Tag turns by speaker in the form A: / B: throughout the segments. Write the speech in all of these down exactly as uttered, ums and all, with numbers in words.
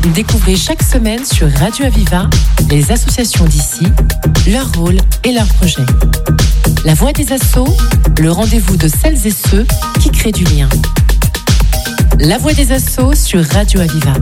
A: Découvrez chaque semaine sur Radio Aviva les associations d'ici, leur rôle et leurs projets. La Voix des Assos, le rendez-vous de celles et ceux qui créent du lien. La Voix des Assos sur Radio Aviva.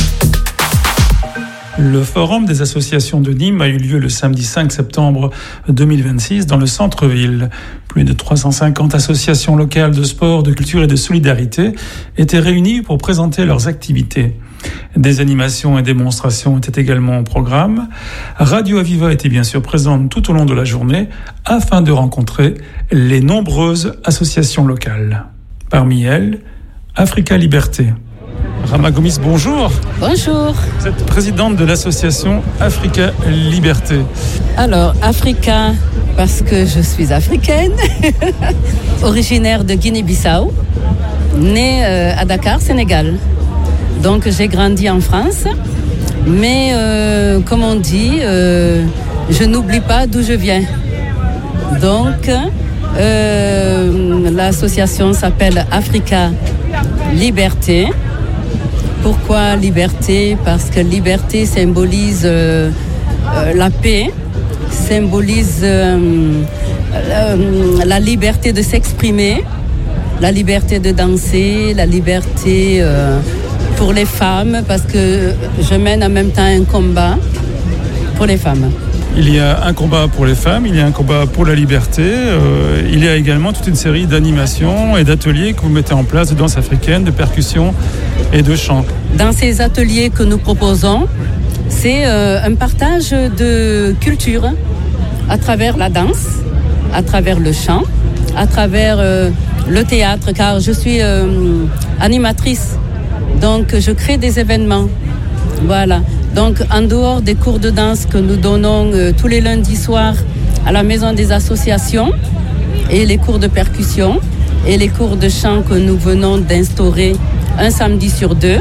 B: Le Forum des associations de Nîmes a eu lieu le samedi cinq septembre deux mille vingt-six dans le centre-ville. Plus de trois cent cinquante associations locales de sport, de culture et de solidarité étaient réunies pour présenter leurs activités. Des animations et démonstrations étaient également au programme. Radio Aviva était bien sûr présente tout au long de la journée afin de rencontrer les nombreuses associations locales. Parmi elles, Africa Liberté. Rama Gomis, bonjour.
C: Bonjour.
B: Vous êtes présidente de l'association Africa Liberté.
C: Alors, Africa, parce que je suis africaine, originaire de Guinée-Bissau, née euh, à Dakar, Sénégal. Donc, j'ai grandi en France, mais euh, comme on dit, euh, je n'oublie pas d'où je viens. Donc, euh, l'association s'appelle Africa Liberté. Pourquoi liberté ? Parce que liberté symbolise euh, euh, la paix, symbolise euh, euh, la liberté de s'exprimer, la liberté de danser, la liberté euh, pour les femmes, parce que je mène en même temps un combat pour les femmes.
B: Il y a un combat pour les femmes, il y a un combat pour la liberté. Euh, il y a également toute une série d'animations et d'ateliers que vous mettez en place de danse africaine, de percussion et de chant.
C: Dans ces ateliers que nous proposons, c'est euh, un partage de culture à travers la danse, à travers le chant, à travers euh, le théâtre, car je suis euh, animatrice, donc je crée des événements. Voilà. Donc, en dehors des cours de danse que nous donnons euh, tous les lundis soirs à la maison des associations, et les cours de percussion, et les cours de chant que nous venons d'instaurer un samedi sur deux,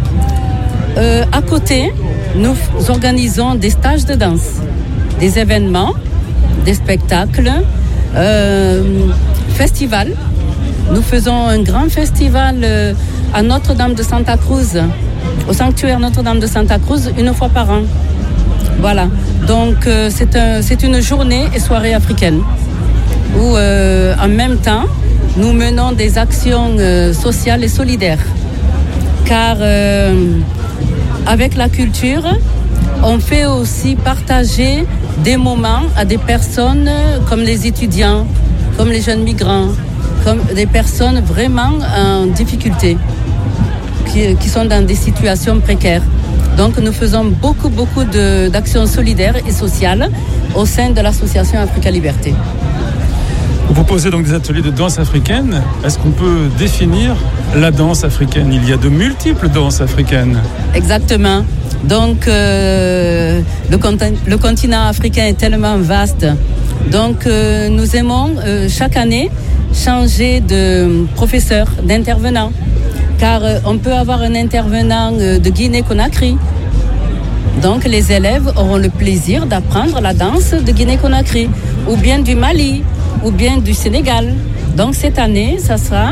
C: euh, à côté, nous organisons des stages de danse, des événements, des spectacles, euh, festivals. Nous faisons un grand festival euh, à Notre-Dame de Santa Cruz, au sanctuaire Notre-Dame de Santa Cruz, une fois par an. Voilà. Donc, euh, c'est, un, c'est une journée et soirée africaine où, euh, en même temps, nous menons des actions euh, sociales et solidaires. Car, euh, avec la culture, on fait aussi partager des moments à des personnes comme les étudiants, comme les jeunes migrants, comme des personnes vraiment en difficulté, qui, qui sont dans des situations précaires. Donc nous faisons beaucoup, beaucoup de, d'actions solidaires et sociales au sein de l'association Africa Liberté.
B: Vous proposez donc des ateliers de danse africaine. Est-ce qu'on peut définir la danse africaine ? Il y a de multiples danses africaines.
C: Exactement. Donc euh, le, contin- le continent africain est tellement vaste. Donc euh, nous aimons euh, chaque année changer de professeur, d'intervenant. Car euh, on peut avoir un intervenant euh, de Guinée-Conakry. Donc les élèves auront le plaisir d'apprendre la danse de Guinée-Conakry, ou bien du Mali, ou bien du Sénégal. Donc cette année, ça sera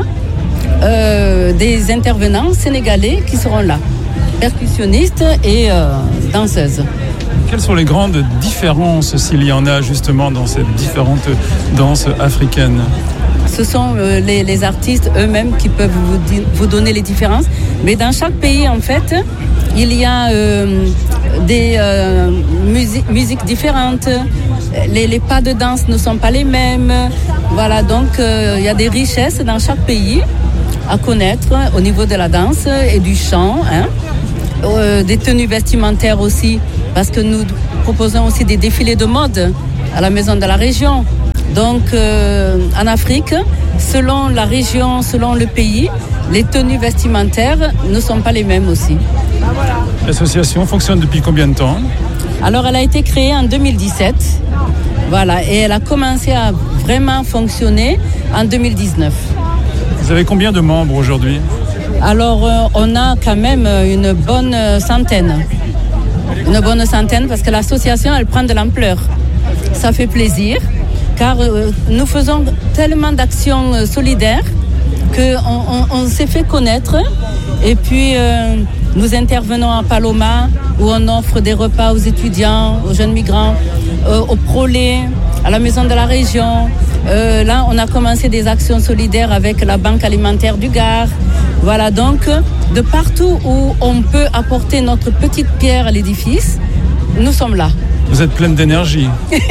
C: euh, des intervenants sénégalais qui seront là, percussionnistes et euh, danseuses.
B: Quelles sont les grandes différences, s'il y en a justement, dans ces différentes danses africaines ?
C: Ce sont euh, les, les artistes eux-mêmes qui peuvent vous, di- vous donner les différences. Mais dans chaque pays, en fait, il y a euh, des euh, musi- musiques différentes. Les, les pas de danse ne sont pas les mêmes. Voilà, donc euh, il y a des richesses dans chaque pays à connaître au niveau de la danse et du chant, hein. Euh, des tenues vestimentaires aussi, parce que nous proposons aussi des défilés de mode à la maison de la région. Donc euh, en Afrique, selon la région, selon le pays, les tenues vestimentaires ne sont pas les mêmes aussi.
B: L'association fonctionne depuis combien de temps ?
C: Alors elle a été créée en deux mille dix-sept, voilà, et elle a commencé à vraiment fonctionner en deux mille dix-neuf.
B: Vous avez combien de membres aujourd'hui ?
C: Alors euh, on a quand même une bonne centaine, une bonne centaine parce que l'association elle prend de l'ampleur. Ça fait plaisir car euh, nous faisons tellement d'actions euh, solidaires qu'on on, on s'est fait connaître et puis euh, Nous intervenons à Paloma, où on offre des repas aux étudiants, aux jeunes migrants, euh, au Prolet, à la Maison de la Région. Euh, là, on a commencé des actions solidaires avec la Banque alimentaire du Gard. Voilà, donc, de partout où on peut apporter notre petite pierre à l'édifice, nous sommes là.
B: Vous êtes pleine d'énergie.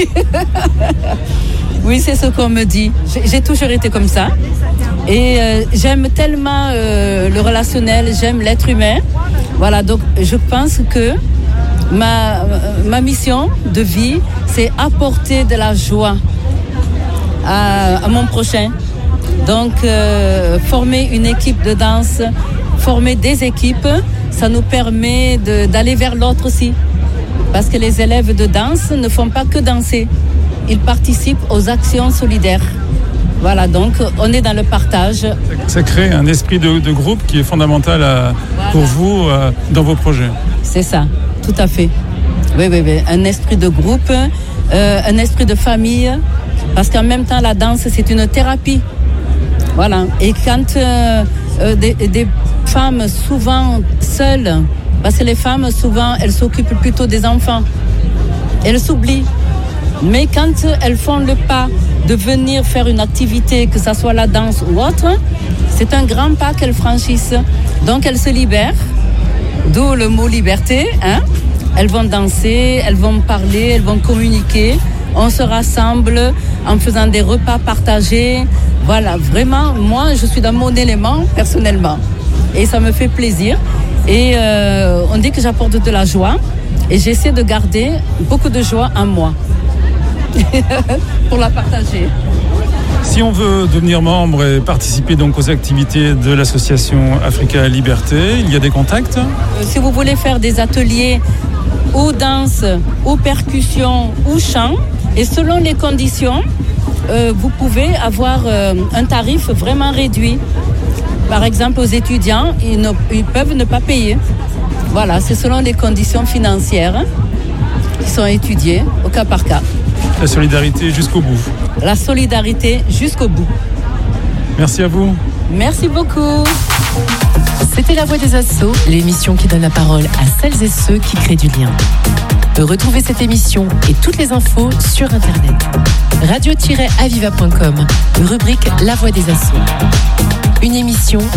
C: Oui, c'est ce qu'on me dit. J'ai, j'ai toujours été comme ça. Et euh, j'aime tellement euh, le relationnel, j'aime l'être humain. Voilà, donc je pense que ma, ma mission de vie, c'est apporter de la joie à, à mon prochain. Donc, euh, former une équipe de danse, former des équipes, ça nous permet de, d'aller vers l'autre aussi. Parce que les élèves de danse ne font pas que danser. Ils participent aux actions solidaires. Voilà, donc on est dans le partage.
B: Ça crée un esprit de, de groupe qui est fondamental à, voilà. pour vous euh, dans vos projets.
C: C'est ça, tout à fait. Oui, oui, oui. Un esprit de groupe, euh, un esprit de famille. Parce qu'en même temps, la danse, c'est une thérapie. Voilà. Et quand euh, euh, des, des femmes, souvent seules, parce que les femmes, souvent, elles s'occupent plutôt des enfants. Elles s'oublient. Mais quand elles font le pas de venir faire une activité, que ce soit la danse ou autre, c'est un grand pas qu'elles franchissent. Donc elles se libèrent, d'où le mot liberté. Hein. Elles vont danser, elles vont parler, elles vont communiquer. On se rassemble en faisant des repas partagés. Voilà, vraiment, moi, je suis dans mon élément personnellement. Et ça me fait plaisir. Et euh, on dit que j'apporte de la joie. Et j'essaie de garder beaucoup de joie en moi. Pour la partager.
B: Si on veut devenir membre et participer donc aux activités de l'association Africa Liberté, il y a des contacts ?
C: euh, Si vous voulez faire des ateliers ou danse, ou percussion, ou chant, et selon les conditions, euh, vous pouvez avoir euh, un tarif vraiment réduit. Par exemple, aux étudiants, ils, ne, ils peuvent ne pas payer. Voilà, c'est selon les conditions financières qui sont étudiées au cas par cas.
B: La solidarité jusqu'au bout.
C: La solidarité jusqu'au bout.
B: Merci à vous.
C: Merci beaucoup.
A: C'était La Voix des Assos, l'émission qui donne la parole à celles et ceux qui créent du lien. Retrouvez cette émission et toutes les infos sur Internet. radio tiret aviva point com, rubrique La Voix des Assos. Une émission